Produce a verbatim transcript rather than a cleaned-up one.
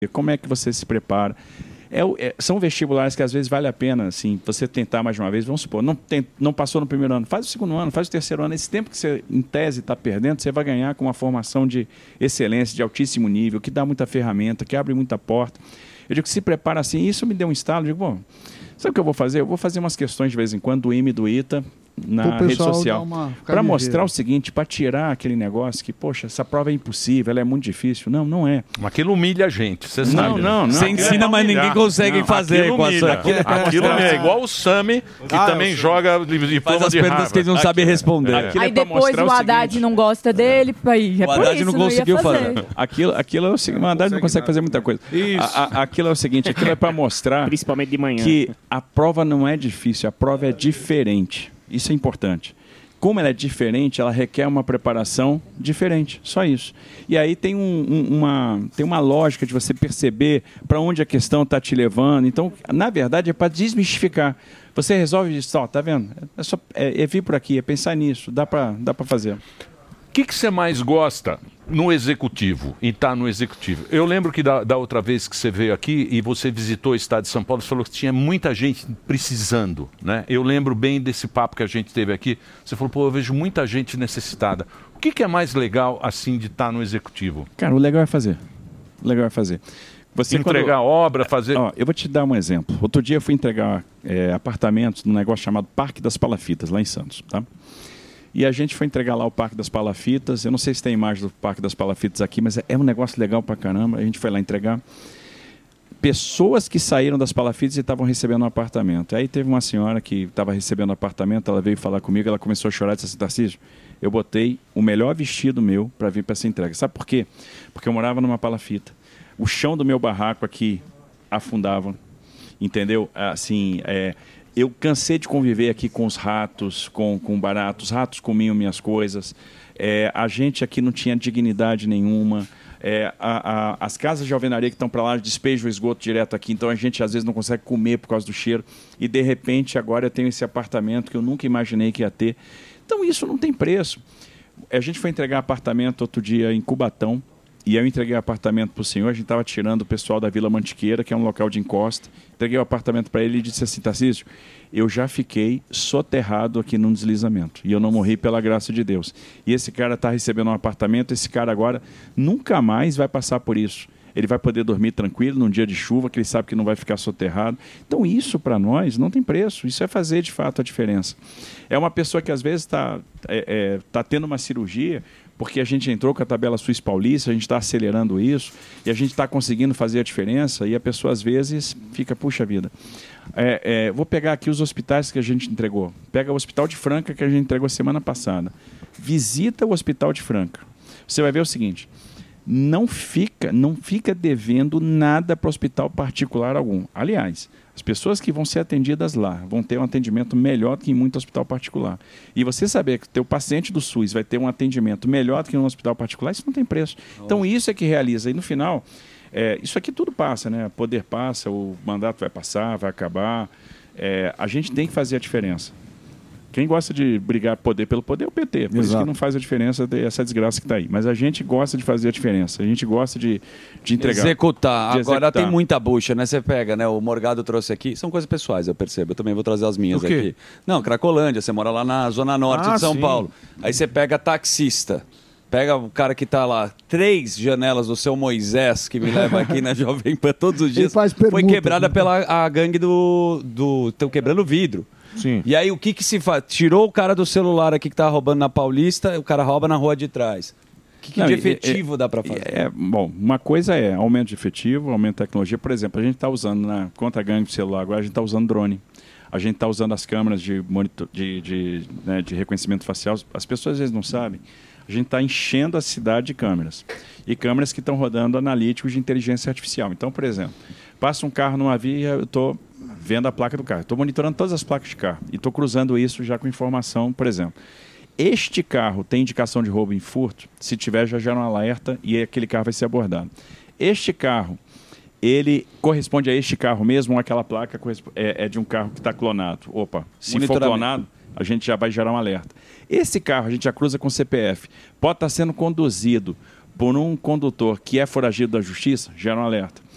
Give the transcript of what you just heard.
Como é que você se prepara? É, é, são vestibulares que às vezes vale a pena assim, você tentar mais uma vez. Vamos supor, não, tem, não passou no primeiro ano, faz o segundo ano, faz o terceiro ano. Esse tempo que você, em tese, está perdendo, você vai ganhar com uma formação de excelência, de altíssimo nível, que dá muita ferramenta, que abre muita porta. Eu digo que se prepara assim, isso me deu um estalo. Eu digo, bom, sabe o que eu vou fazer? Eu vou fazer umas questões de vez em quando do I M E e do I T A na rede social, para mostrar o seguinte, para tirar aquele negócio que, poxa, essa prova é impossível, ela é muito difícil. Não, não é. Mas aquilo humilha a gente, você sabe. Não, não, não. Você ensina, mas ninguém consegue não, fazer aquilo com a sua. Aquilo, aquilo é igual o Sami, que ah, também joga diploma faz as de perguntas que ele não sabe responder. Aquilo aí é depois o Haddad não gosta dele, aí é o Haddad não conseguiu não fazer. fazer. Aquilo, aquilo é o seguinte, o Haddad não consegue fazer muita coisa. Isso. A, a, aquilo é o seguinte, aquilo é para mostrar principalmente de manhã, que a prova não é difícil, a prova é diferente. Isso é importante. Como ela é diferente, ela requer uma preparação diferente, só isso. E aí tem, um, um, uma, tem uma lógica de você perceber para onde a questão está te levando. Então, na verdade, é para desmistificar. Você resolve isso, ó, tá vendo? É, só, é, é vir por aqui, é pensar nisso, dá para dá para fazer. O que, que você mais gosta no executivo, e tá no executivo? Eu lembro que da, da outra vez que você veio aqui e você visitou o estado de São Paulo, você falou que tinha muita gente precisando, né? Eu lembro bem desse papo que a gente teve aqui. Você falou, pô, eu vejo muita gente necessitada. O que, que é mais legal, assim, de estar no executivo? Cara, o legal é fazer. O legal é fazer. Você entregar quando... obra, fazer... Ó, eu vou te dar um exemplo. Outro dia eu fui entregar é, apartamentos num negócio chamado Parque das Palafitas, lá em Santos, tá? E a gente foi entregar lá o Parque das Palafitas. Eu não sei se tem imagem do Parque das Palafitas aqui, mas é um negócio legal pra caramba. A gente foi lá entregar. Pessoas que saíram das Palafitas e estavam recebendo um apartamento. Aí teve uma senhora que estava recebendo um apartamento, ela veio falar comigo, ela começou a chorar e disse assim, Tarcísio, eu botei o melhor vestido meu para vir para essa entrega. Sabe por quê? Porque eu morava numa palafita. O chão do meu barraco aqui afundava, entendeu? Assim, é... Eu cansei de conviver aqui com os ratos, com, com baratos. Os ratos comiam minhas coisas. É, a gente aqui não tinha dignidade nenhuma. É, a, a, as casas de alvenaria que estão para lá despejam o esgoto direto aqui. Então a gente às vezes não consegue comer por causa do cheiro. E de repente agora eu tenho esse apartamento que eu nunca imaginei que ia ter. Então isso não tem preço. A gente foi entregar apartamento outro dia em Cubatão. E eu entreguei o apartamento para o senhor, a gente estava tirando o pessoal da Vila Mantiqueira, que é um local de encosta. Entreguei o apartamento para ele e disse assim, Tarcísio, eu já fiquei soterrado aqui num deslizamento. E eu não morri pela graça de Deus. E esse cara está recebendo um apartamento, esse cara agora nunca mais vai passar por isso. Ele vai poder dormir tranquilo num dia de chuva, que ele sabe que não vai ficar soterrado. Então isso para nós não tem preço, isso é fazer de fato a diferença. É uma pessoa que às vezes está é, é, tá tendo uma cirurgia, porque a gente entrou com a tabela Suíça Paulista, a gente está acelerando isso, e a gente está conseguindo fazer a diferença, e a pessoa às vezes fica, puxa vida. É, é, vou pegar aqui os hospitais que a gente entregou. Pega o Hospital de Franca, que a gente entregou semana passada. Visita o Hospital de Franca. Você vai ver o seguinte, não fica, não fica devendo nada para o hospital particular algum. Aliás, as pessoas que vão ser atendidas lá vão ter um atendimento melhor do que em muito hospital particular. E você saber que o teu paciente do SUS vai ter um atendimento melhor do que em um hospital particular, isso não tem preço. Então isso é que realiza. E no final, é, isso aqui tudo passa, né? O poder passa, o mandato vai passar, vai acabar. É, a gente tem que fazer a diferença. Quem gosta de brigar poder pelo poder é o P T. Por Exato. Isso que não faz a diferença essa desgraça que está aí. Mas a gente gosta de fazer a diferença. A gente gosta de, de entregar. Executar. De Agora executar. tem muita bucha, né? Você pega, né? O Morgado trouxe aqui. São coisas pessoais, eu percebo. Eu também vou trazer as minhas aqui. Não, Cracolândia. Você mora lá na Zona Norte ah, de São sim. Paulo. Aí você pega taxista. Pega o cara que tá lá, três janelas do seu Moisés, que me leva aqui na Jovem Pan todos os dias. faz permuta, foi quebrada né? pela a gangue do... Estão quebrando vidro. Sim. E aí o que que se faz? Tirou o cara do celular aqui que tá roubando na Paulista, o cara rouba na rua de trás. O que, que Não, de e- efetivo e- dá para fazer? É, bom, uma coisa é aumento de efetivo, aumento de tecnologia. Por exemplo, a gente está usando, na contra a gangue do celular, agora a gente está usando drone. A gente está usando as câmeras de, monitor, de, de, né, de reconhecimento facial. As pessoas às vezes não sabem. A gente está enchendo a cidade de câmeras. E câmeras que estão rodando analíticos de inteligência artificial. Então, por exemplo, passa um carro numa via, eu estou vendo a placa do carro. Estou monitorando todas as placas de carro. E estou cruzando isso já com informação, por exemplo. Este carro tem indicação de roubo em furto? Se tiver, já gera um alerta e aquele carro vai ser abordado. Este carro, ele corresponde a este carro mesmo ou aquela placa é, é de um carro que está clonado? Opa, se for clonado, a gente já vai gerar um alerta. Esse carro, a gente já cruza com C P F. Pode estar sendo conduzido por um condutor que é foragido da justiça, gera um alerta.